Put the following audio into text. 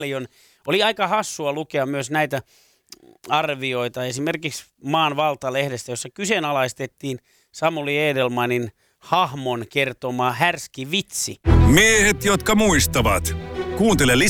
paljon. Oli aika hassua lukea myös näitä arvioita, esimerkiksi Maan Valta-lehdestä, jossa kyseenalaistettiin Samuli Edelmanin hahmon kertoma härski vitsi. Miehet, jotka muistavat. Kuuntele